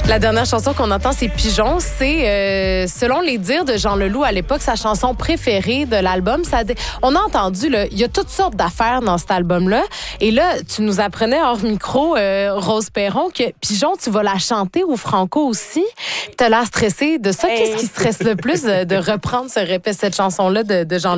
La dernière chanson qu'on entend, c'est Pigeon. C'est, selon les dires de Jean Leloup à l'époque, sa chanson préférée de l'album. On a entendu, là, il y a toutes sortes d'affaires dans cet album-là. Et là, tu nous apprenais hors micro, Rose Perron, que Pigeon, tu vas la chanter au Franco aussi. Tu as l'air stressée de ça. Qu'est-ce qui stresse le plus de reprendre cette chanson-là de Jean Leloup?